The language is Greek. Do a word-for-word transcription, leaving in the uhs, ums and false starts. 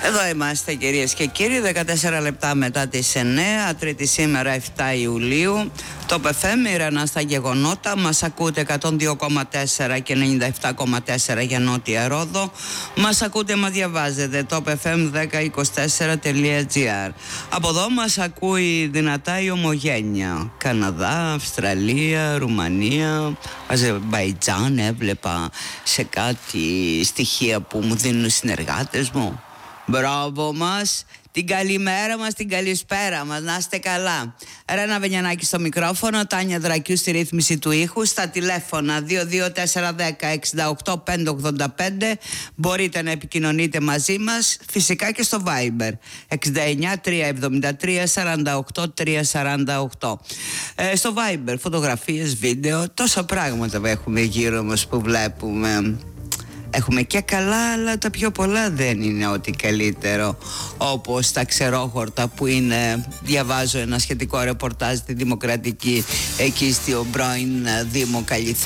Εδώ είμαστε, κυρίες και κύριοι, δεκατέσσερα λεπτά μετά τις εννέα, Τρίτη σήμερα επτά Ιουλίου. Το π εφ εμ, Ιρανά στα γεγονότα. Μας ακούτε εκατόν δύο κόμμα τέσσερα και ενενήντα επτά κόμμα τέσσερα για Νότια Ρόδο. Μας ακούτε, μας διαβάζετε το π εφ εμ δέκα είκοσι τέσσερα τελεία τζι άρ. Από εδώ μας ακούει δυνατά η ομογένεια. Καναδά, Αυστραλία, Ρουμανία, Αζερμπαϊτζάν. Έβλεπα σε κάτι στοιχεία που μου δίνουν οι συνεργάτες μου. Μπράβο μας, την καλημέρα μας, την καλησπέρα μας, να είστε καλά. Ρένα Βενιανάκη στο μικρόφωνο, Τάνια Δρακιού στη ρύθμιση του ήχου. Στα τηλέφωνα δύο δύο τέσσερα ένα μηδέν εξήντα οκτώ πεντακόσια ογδόντα πέντε μπορείτε να επικοινωνείτε μαζί μας, φυσικά και στο Viber εξήντα εννιά τριακόσια εβδομήντα τρία σαράντα οκτώ τριακόσια σαράντα οκτώ. ε, Στο Viber φωτογραφίες, βίντεο, τόσα πράγματα έχουμε γύρω μας που βλέπουμε. Έχουμε και καλά, αλλά τα πιο πολλά δεν είναι ό,τι καλύτερο. Όπως τα ξερόχορτα που είναι, διαβάζω ένα σχετικό ρεπορτάζ στη Δημοκρατική, εκεί στο πρώην Δήμο Καλυθέα.